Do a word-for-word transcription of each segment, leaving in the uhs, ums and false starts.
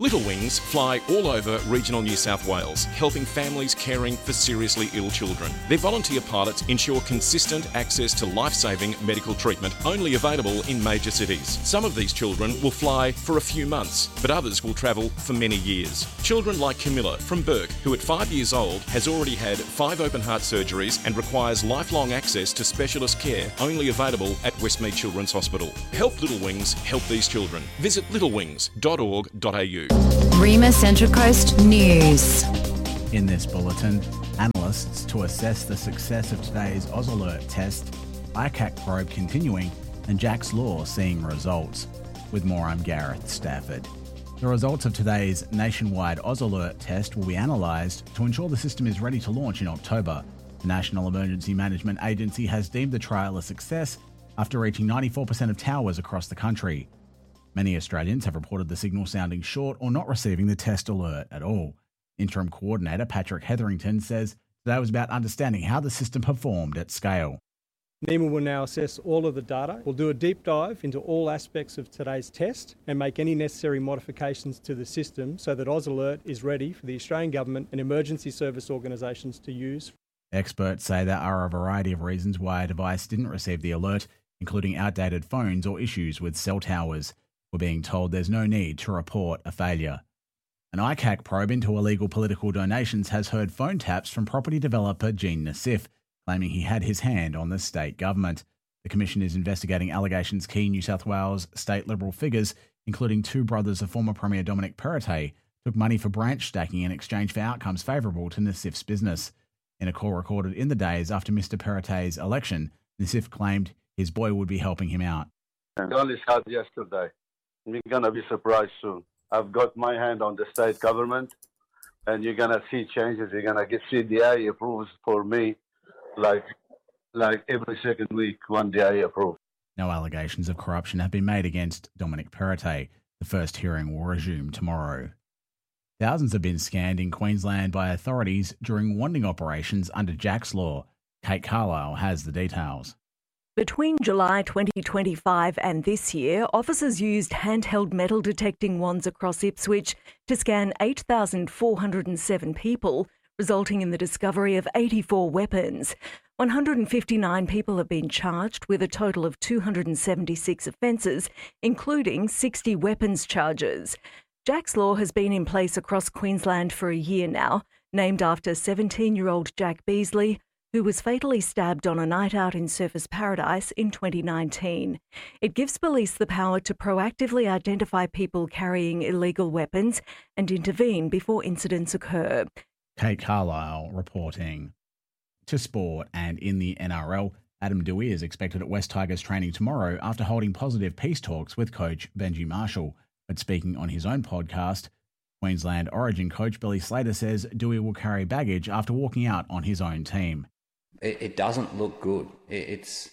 Little Wings fly all over regional New South Wales, helping families caring for seriously ill children. Their volunteer pilots ensure consistent access to life-saving medical treatment, only available in major cities. Some of these children will fly for a few months, but others will travel for many years. Children like Camilla from Burke, who at five years old has already had five open heart surgeries and requires lifelong access to specialist care, only available at Westmead Children's Hospital. Help Little Wings help these children. Visit little wings dot org dot a u. Rima Central Coast News. In this bulletin, analysts to assess the success of today's AusAlert test, I C A C probe continuing, and Jack's Law seeing results. With more, I'm Gareth Stafford. The results of today's nationwide AusAlert test will be analysed to ensure the system is ready to launch in October. The National Emergency Management Agency has deemed the trial a success after reaching ninety-four percent of towers across the country. Many Australians have reported the signal sounding short or not receiving the test alert at all. Interim Coordinator Patrick Hetherington says today was about understanding how the system performed at scale. NEMA will now assess all of the data. We'll do a deep dive into all aspects of today's test and make any necessary modifications to the system so that AusAlert is ready for the Australian Government and emergency service organisations to use. Experts say there are a variety of reasons why a device didn't receive the alert, including outdated phones or issues with cell towers. We're being told there's no need to report a failure. An I C A C probe into illegal political donations has heard phone taps from property developer Gene Nassif, claiming he had his hand on the state government. The Commission is investigating allegations key New South Wales state Liberal figures, including two brothers of former Premier Dominic Perrottet, took money for branch stacking in exchange for outcomes favourable to Nassif's business. In a call recorded in the days after Mister Perrottet's election, Nassif claimed his boy would be helping him out. I only started yesterday. You're going to be surprised soon. I've got my hand on the state government, and you're going to see changes. You're going to get C D I approves for me, like like every second week, one D I approved. No allegations of corruption have been made against Dominic Perrottet. The first hearing will resume tomorrow. Thousands have been scanned in Queensland by authorities during wanding operations under Jack's Law. Kate Carlisle has the details. Between July twenty twenty-five and this year, officers used handheld metal detecting wands across Ipswich to scan eight thousand four hundred seven people, resulting in the discovery of eighty-four weapons. one hundred fifty-nine people have been charged with a total of two hundred seventy-six offences, including sixty weapons charges. Jack's Law has been in place across Queensland for a year now, named after seventeen-year-old Jack Beasley, who was fatally stabbed on a night out in Surfers Paradise in twenty nineteen. It gives police the power to proactively identify people carrying illegal weapons and intervene before incidents occur. Kate Carlisle reporting. To sport, and in the N R L, Adam Doueihi is expected at West Tigers training tomorrow after holding positive peace talks with coach Benji Marshall. But speaking on his own podcast, Queensland Origin coach Billy Slater says Doueihi will carry baggage after walking out on his own team. It, it doesn't look good. It, it's,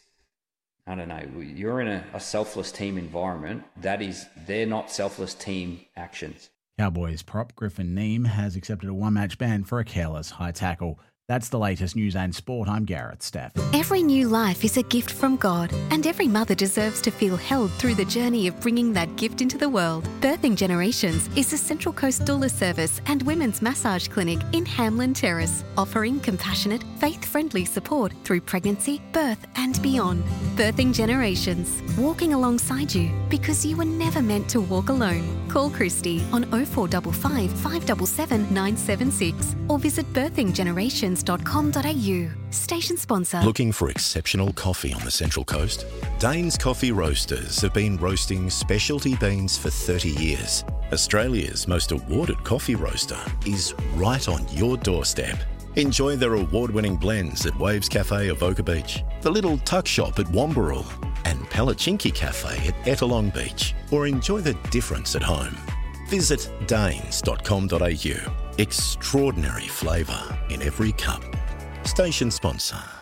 I don't know, you're in a, a selfless team environment. That is, they're not selfless team actions. Cowboys prop Griffin Neame has accepted a one-match ban for a careless high tackle. That's the latest news and sport. I'm Gareth Stafford. Every new life is a gift from God, and every mother deserves to feel held through the journey of bringing that gift into the world. Birthing Generations is a Central Coast doula service and women's massage clinic in Hamlin Terrace, offering compassionate, faith-friendly support through pregnancy, birth and beyond. Birthing Generations, walking alongside you because you were never meant to walk alone. Call Christy on oh four five five, five seven seven, nine seven six or visit birthing generations dot com dot a u. Station sponsor. Looking for exceptional coffee on the Central Coast? Dane's Coffee Roasters have been roasting specialty beans for thirty years. Australia's most awarded coffee roaster is right on your doorstep. Enjoy their award-winning blends at Waves Cafe Avoca Beach, the Little Tuck Shop at Wamberal, and Palachinki Cafe at Ettalong Beach, or enjoy the difference at home. Visit danes dot com dot a u. Extraordinary flavour in every cup. Station sponsor.